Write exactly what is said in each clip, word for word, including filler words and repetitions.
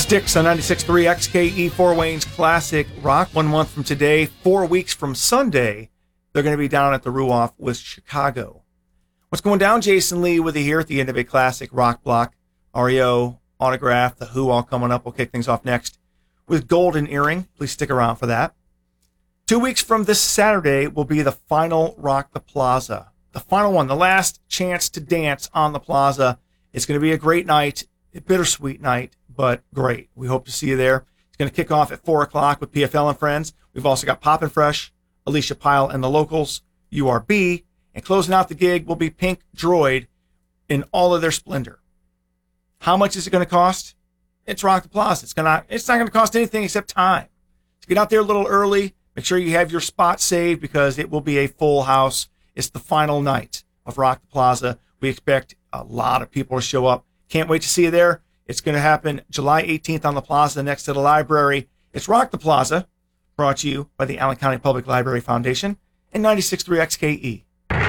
Styx on ninety-six point three X K E, Fort Wayne's classic rock. One month from today, four weeks from Sunday, they're going to be down at the Ruoff with Chicago. What's going down? Jason Lee with you here at the end of a classic rock block. R E O, Autograph, The Who all coming up. We'll kick things off next with Golden Earring. Please stick around for that. Two weeks from this Saturday will be the final Rock the Plaza. The final one, the last chance to dance on the plaza. It's going to be a great night, a bittersweet night, but great. We hope to see you there. It's going to kick off at four o'clock with P F L and Friends. We've also got Poppin' Fresh, Alicia Pyle and the Locals, U R B, and closing out the gig will be Pink Droid in all of their splendor. How much is it going to cost? It's Rock the Plaza. It's gonna. It's not going to cost anything except time. So get out there a little early. Make sure you have your spot saved because it will be a full house. It's the final night of Rock the Plaza. We expect a lot of people to show up. Can't wait to see you there. It's going to happen July eighteenth on the plaza next to the library. It's Rock the Plaza, brought to you by the Allen County Public Library Foundation and ninety-six point three X K E.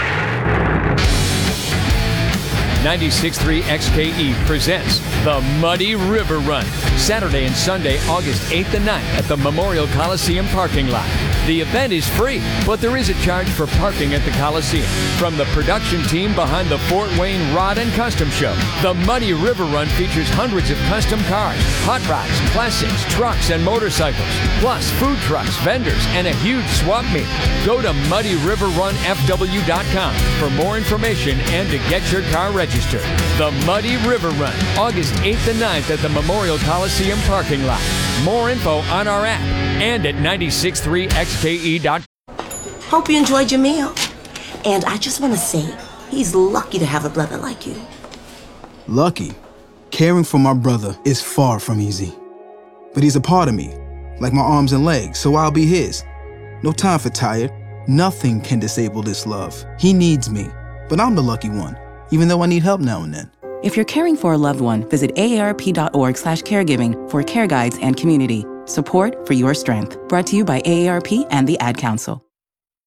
ninety-six point three X K E presents the Muddy River Run, Saturday and Sunday, August eighth and ninth at the Memorial Coliseum parking lot. The event is free, but there is a charge for parking at the Coliseum. From the production team behind the Fort Wayne Rod and Custom Show, the Muddy River Run features hundreds of custom cars, hot rods, classics, trucks, and motorcycles, plus food trucks, vendors, and a huge swap meet. Go to muddy river run f w dot com for more information and to get your car registered. The Muddy River Run, August eighth and ninth at the Memorial Coliseum parking lot. More info on our app and at ninety-six point three X K E dot com. Hope you enjoyed your meal. And I just want to say, he's lucky to have a brother like you. Lucky? Caring for my brother is far from easy. But he's a part of me, like my arms and legs, so I'll be his. No time for tired. Nothing can disable this love. He needs me, but I'm the lucky one, even though I need help now and then. If you're caring for a loved one, visit A A R P dot org slash caregiving for care guides and community. Support for your strength. Brought to you by A A R P and the Ad Council.